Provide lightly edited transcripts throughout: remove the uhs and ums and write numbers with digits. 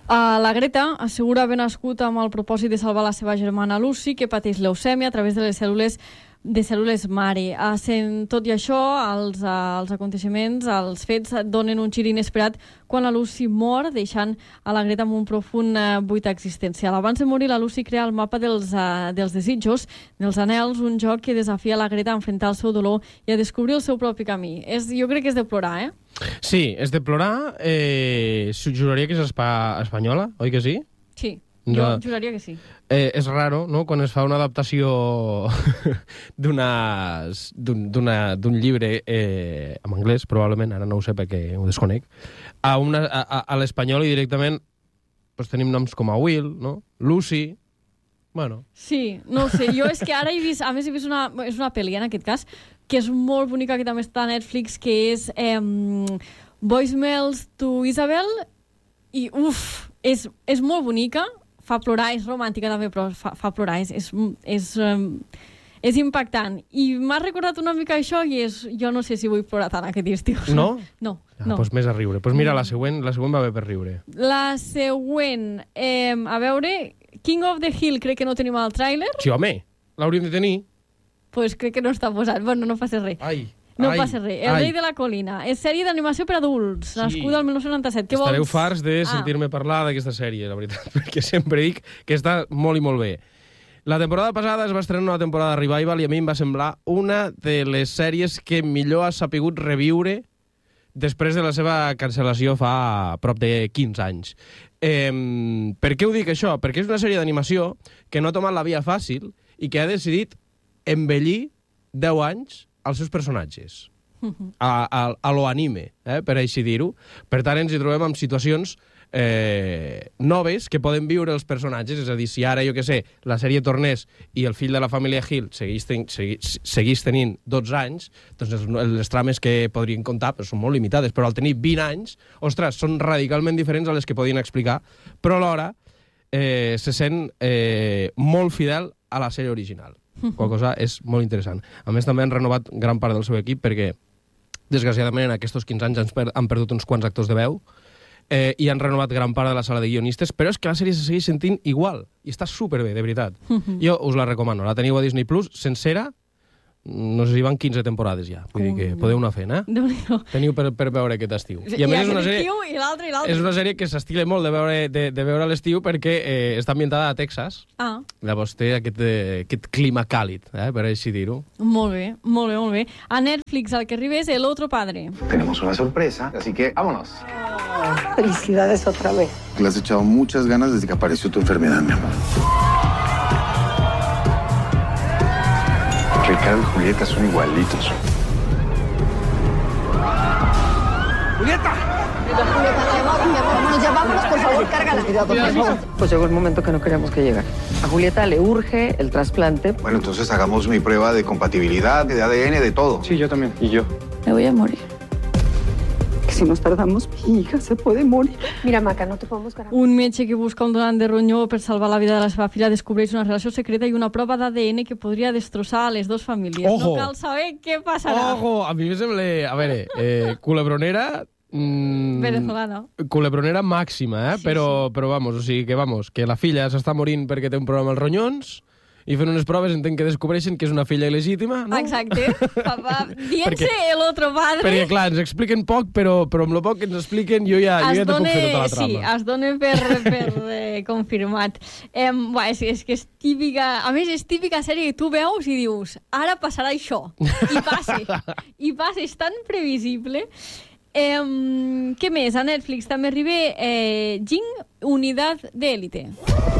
La Greta assegura haver nascut amb el propòsit de salvar la seva germana Lucy, que pateix leucèmia a través de les cèl·lules mare. Sent tot i això, els aconteixements, els fets, donen un gir inesperat quan la Lucy mor, deixant a la Greta amb un profund buit existencial. Abans de morir, la Lucy crea el mapa dels desitjos, dels anhels, un joc que desafia la Greta a enfrontar el seu dolor i a descobrir el seu propi camí. Jo crec que és de plorar, Sí, és de plorar. Juraria que és espanyola, oi que sí? Sí, jo juraria que sí. És raro, no?, quan es fa una adaptació d'un llibre en anglès, probablement, ara no ho sé perquè ho desconec, a l'espanyol i directament tenim noms com a Will, no? Lucy, bueno... Sí, no ho sé, jo és que ara he vist una pel·li, en aquest cas, que és molt bonica, que també està a Netflix, que és Voicemails to Isabel, i és molt bonica, fa plorar, és romàntica també, però fa plorar, és impactant. I m'ha recordat una mica això i jo no sé si vull plorar tant aquest estiu. No? No. Doncs més a riure. Doncs mira, la següent va bé per riure. La següent, a veure, King of the Hill crec que no tenim al tràiler. Sí, home, l'hauríem de tenir. Pues crec que no està posat. Bueno, no passa res. No passa res. El rei de la colina. És sèrie d'animació per adults, nascuda al 1997. Estareu farts de sentir-me parlar d'aquesta sèrie, la veritat, perquè sempre dic que està molt i molt bé. La temporada passada es va estrenar una temporada revival i a mi em va semblar una de les sèries que millor ha sapigut reviure després de la seva cancel·lació fa prop de 15 anys. Per què ho dic això? Perquè és una sèrie d'animació que no ha tomat la via fàcil i que ha decidit embellir 10 anys als seus personatges. A lo anime, per així dir-ho. Per tant, ens hi trobem amb situacions noves que poden viure els personatges. És a dir, si ara, jo què sé, la sèrie tornés i el fill de la família Hill seguís tenint 12 anys, doncs les trames que podrien contar són molt limitades, però al tenir 20 anys, ostres, són radicalment diferents a les que podien explicar, però alhora se sent molt fidel a la sèrie original. Qual cosa és molt interessant. A més, també han renovat gran part del seu equip perquè, desgraciadament, en aquests 15 anys han perdut uns quants actors de veu i han renovat gran part de la sala de guionistes, però és que la sèrie se segueix sentint igual i està superbé, de veritat. Jo us la recomano. La teniu a Disney Plus, sencera. No sé si van 15 temporades ja. Vull dir que podeu anar fent, Teniu per veure aquest estiu. I a més és una sèrie que s'estila molt de veure a l'estiu perquè està ambientada a Texas. Llavors té aquest clima càlid, per així dir-ho. Molt bé, molt bé, molt bé. A Netflix el que arriba és El Otro Padre. Tenemos una sorpresa, así que vámonos. Felicidades otra vez. Le has echado muchas ganas desde que apareció tu enfermedad, mi amor. Ricardo y Julieta son igualitos. ¡Julieta! Vámonos ya, vámonos, por favor, cárgala. Cuidado, por favor. Pues llegó el momento que no queríamos que llegara. A Julieta le urge el trasplante. Bueno, entonces hagamos mi prueba de compatibilidad, de ADN, de todo. Sí, yo también. ¿Y yo? Me voy a morir. Que si nos tardamos, mi hija se puede morir. Mira, Maca, no te podemos garantir. Un metge que busca un donant de ronyó per salvar la vida de la seva filla descobreix una relació secreta i una prova d'ADN que podria destrossar a les dues famílies. Ojo. No cal saber què passarà. Ojo! A mi em sembla... A veure, culebronera... Venezolana. Culebronera màxima, Sí, però vamos, o sigui que la filla s'està morint perquè té un problema als ronyons i fent unes proves entenc que descobreixen que és una filla il·legítima, no? Exacte. Dient-se El Otro Padre. Perquè, clar, ens expliquen poc, però amb el poc que ens expliquen jo ja te puc fer tota la trama. Sí, es dona per confirmat. És que és típica... A més, és típica sèrie que tu veus i dius ara passarà això. I passa. I passa, és tan previsible. Què més? A Netflix també arriba Jing, Unidad de Élite.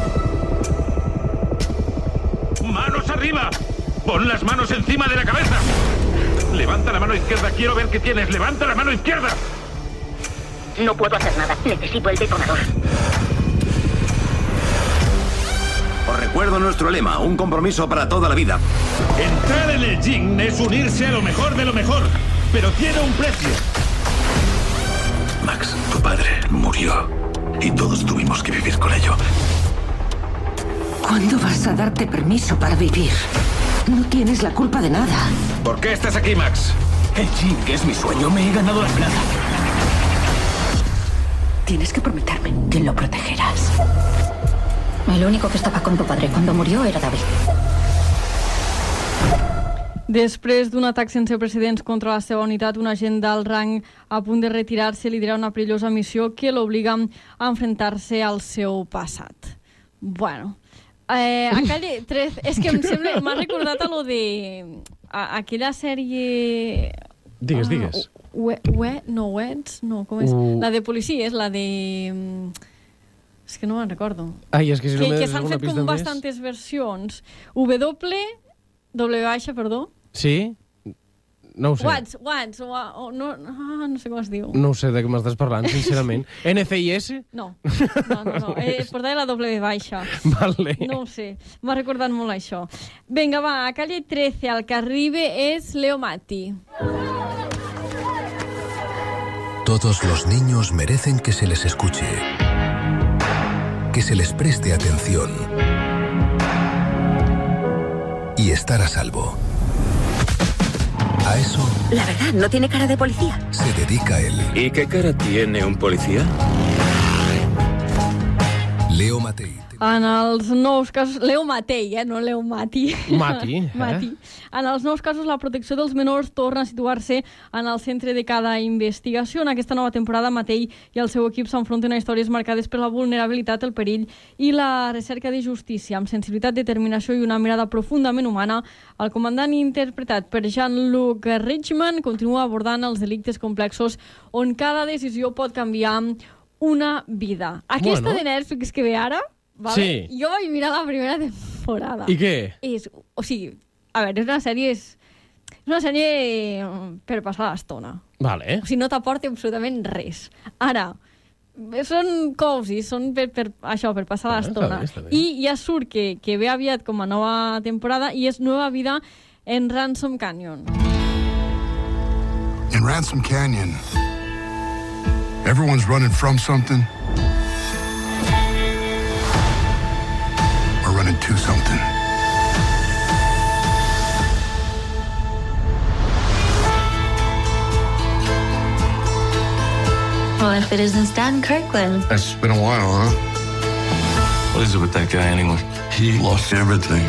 ¡Manos arriba! ¡Pon las manos encima de la cabeza! Levanta la mano izquierda, quiero ver qué tienes. ¡Levanta la mano izquierda! No puedo hacer nada, necesito el detonador. Os recuerdo nuestro lema, un compromiso para toda la vida. Entrar en el Jing es unirse a lo mejor de lo mejor, pero tiene un precio. Max, tu padre murió y todos tuvimos que vivir con ello. ¿Cuándo vas a darte permiso para vivir? No tienes la culpa de nada. ¿Por qué estás aquí, Max? El Jing es mi sueño, me he ganado la plata. Tienes que prometerme que lo protegerás. El único que estaba con tu padre cuando murió era David. Després d'un atac sense precedents contra la seva unitat, un agent d'alt rang a punt de retirar-se lidera una perillosa missió que l'obliga a enfrontar-se al seu passat. Bueno, a Calle 13... És que em sembla... M'ha recordat a lo de... aquella sèrie... Digues. No, com és? La de policies, la de... És que no me'n recordo. Ai, és que si no que s'han fet com bastantes versions. W baixa, perdó. Sí? No ho sé. No sé com es diu. No ho sé de què m'estàs parlant, sincerament. NCIS? No. Portava la W baixa. Vale. No ho sé. M'ha recordat molt això. Vinga, va, a Calle 13, al que arribe és Leo Mati. Todos los niños merecen que se les escuche, que se les preste atención y estar a salvo. A eso... La verdad, no tiene cara de policía. Se dedica él. ¿Y qué cara tiene un policía? Leo Matei. En els nous casos... Leo Matei, no Leo Mati. Mati. En els nous casos, la protecció dels menors torna a situar-se en el centre de cada investigació. En aquesta nova temporada, Matei i el seu equip s'enfronten a històries marcades per la vulnerabilitat, el perill i la recerca de justícia. Amb sensibilitat, determinació i una mirada profundament humana, el comandant interpretat per Jean-Luc Reichmann continua abordant els delictes complexos on cada decisió pot canviar una vida. Aquesta de Netflix que ve ara... Vale? Sí. Jo vaig mirar la primera temporada. I què? És una sèrie per passar l'estona. Vale. O sigui, no t'aporta absolutament res. Ara, són cozy, són per això, per passar l'estona. I ja surt que ve aviat com a nova temporada i és Nova Vida en Ransom Canyon. In Ransom Canyon, everyone's running from something. Running to something. Well, if it isn't Stan Kirkland. It's been a while, huh? What is it with that guy anyway? He lost everything.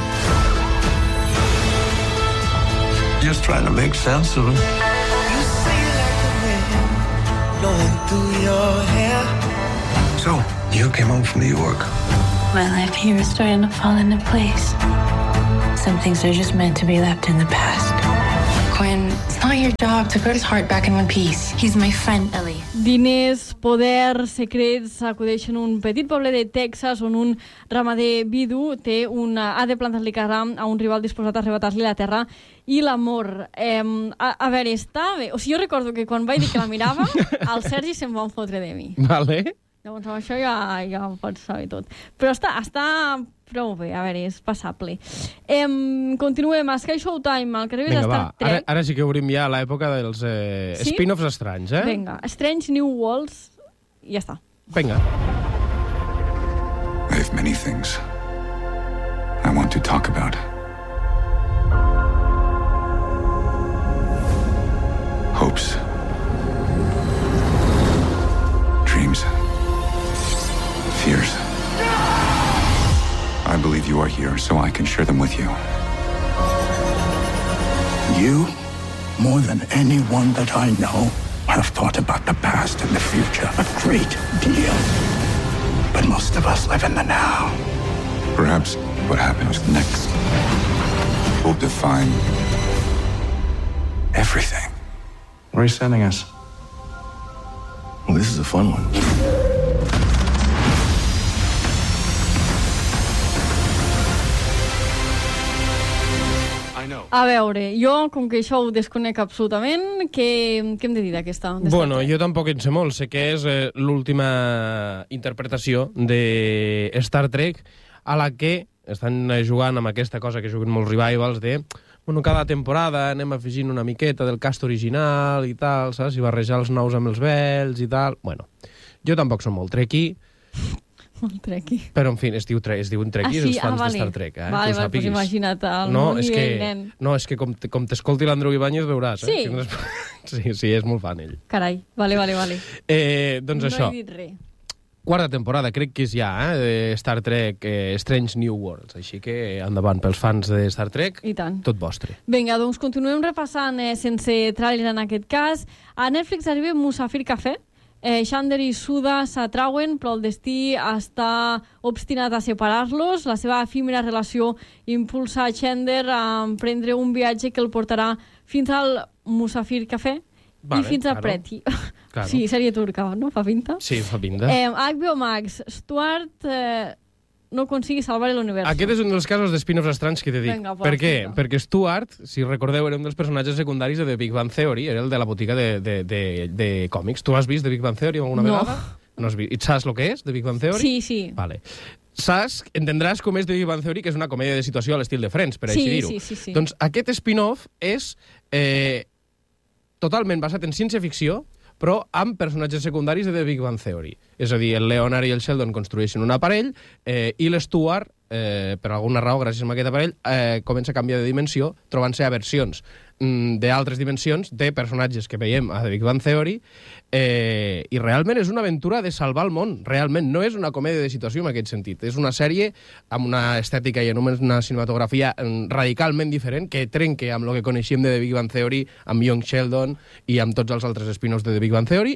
Just trying to make sense of it. You see like a wind blowing through your hair. So, you came home from New York. My life here is starting to fall into place. Some things are just meant to be left in the past. Quinn, it's not your job to put his heart back in one piece. He's my friend, Ellie. Diners, poder, secrets acudeixen un petit poble de Texas on un ramader vidu ha de plantar-li cara a un rival disposat a arrebatar-li la terra i l'amor. A veure, està bé. O sigui, jo recordo que quan vaig dir que la mirava, el Sergi se'n va fotre de mi. Vale. Llavors, amb això ja ho pots saber tot. Però està prou bé, a veure, és passable. Continuem a Sky Showtime, al que arribes a Star Trek. Ara sí que obrim ja l'època dels spin-offs estranys, eh? Vinga, Strange New Worlds, i ja està. Vinga. I have many things I want to talk about. Hopes. Dreams. Fears. I believe you are here so I can share them with you. You, more than anyone that I know, have thought about the past and the future a great deal. But most of us live in the now. Perhaps what happens next will define everything. Where are you sending us? Well, this is a fun one. A veure, jo, com que això ho desconec absolutament, què hem de dir d'aquesta? Bueno, jo tampoc en sé molt. Sé que és l'última interpretació de Star Trek a la que estan jugant amb aquesta cosa que juguen molts revivals de... Bueno, cada temporada anem afegint una miqueta del cast original i tal, saps? I barrejar els nous amb els vells i tal. Bueno, jo tampoc som molt trekkie. Molt trekkie. Però, en fi, es diuen trekkies els fans de Star Trek, eh? Vale, pues imagina't el meu nivell, nen. No, és que com t'escolti l'Andreu Ibáñez veuràs, eh? Sí? Sí, és molt fan, ell. Carai, vale. Doncs això. No he dit res. quarta temporada, crec que és ja, de Star Trek Strange New Worlds. Així que endavant pels fans de Star Trek. I tant. Tot vostre. Vinga, doncs continuem repassant sense tràiler en aquest cas. A Netflix arriba Musafir Café. Xander i Suda s'atrauen, però el destí està obstinat a separar-los. La seva efímera relació impulsa a Xander a emprendre un viatge que el portarà fins al Musafir Café i fins a Preti. Claro. Sí, sèrie turca, no? Fa pinta? Sí, fa pinta. HBO Max, Stuart no aconsigui salvar l'univers. Aquest és un dels casos d'espin-offs estranys que t'he dit. Vinga, per què? Perquè Stuart, si recordeu, era un dels personatges secundaris de The Big Bang Theory, era el de la botiga de còmics. Tu has vist The Big Bang Theory alguna vegada? No has vist. I saps el que és, The Big Bang Theory? Sí, sí. Vale. Saps, entendràs com és The Big Bang Theory, que és una comèdia de situació a l'estil de Friends, per així dir-ho. Sí. Doncs aquest spin-off és totalment basat en ciència-ficció, però amb personatges secundaris de The Big Bang Theory. És a dir, el Leonard i el Sheldon construeixen un aparell i l'Stuart, per alguna raó, gràcies a aquest aparell, comença a canviar de dimensió, trobant-se a versions d'altres dimensions de personatges que veiem a The Big Bang Theory, i realment és una aventura de salvar el món. Realment no és una comèdia de situació en aquest sentit. És una sèrie amb una estètica i amb una cinematografia radicalment diferent que trenca amb el que coneixíem de The Big Bang Theory, amb Young Sheldon i amb tots els altres spin-offs de The Big Bang Theory.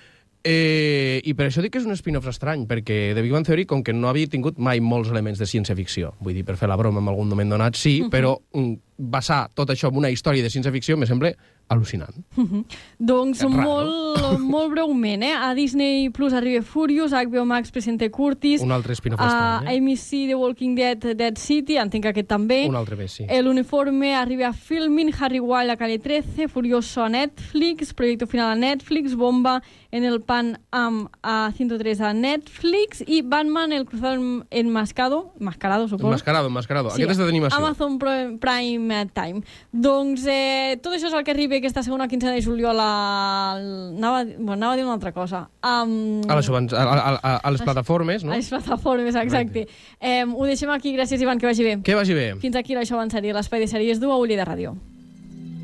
I per això dic que és un spin-off estrany, perquè The Big Bang Theory, com que no havia tingut mai molts elements de ciència-ficció, vull dir, per fer la broma en algun moment donat, sí, però basar tot això en una història de ciència-ficció me sembla al·lucinant. Doncs molt breument, a Disney Plus arriba Furious, a HBO Max presenta Curtis, un altre spin-off estrany, a AMC The Walking Dead, Dead City, entenc que aquest també. Un altre més, sí. L'Uniforme arriba a Filmin, Harry Wild a Calle 13, Furioso a Netflix, Proyecto Final a Netflix, Bomba en el Pan Am a 103 a Netflix i Batman, el Cruzado Enmascarado, suposo. Enmascarado. Sí, aquest és d'animació. Amazon Prime Time. Doncs tot això és el que arriba aquesta segona quinzena de juliol anava a dir una altra cosa. A les plataformes, no? A les plataformes, exacte. Ho deixem aquí. Gràcies, Ivan, que vagi bé. Que vagi bé. Fins aquí l'Això Avançaria, l'espai de sèries d'U a Ull de Ràdio.